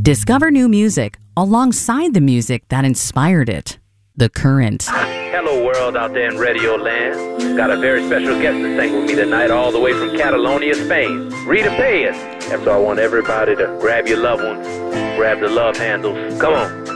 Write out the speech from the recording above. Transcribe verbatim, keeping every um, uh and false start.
Discover new music alongside the music that inspired it. The Current. Hello world out there in radio land. Got a very special guest to sing with me tonight all the way from Catalonia, Spain. Rita Payas. And so I want everybody to grab your loved ones, grab the love handles. Come on.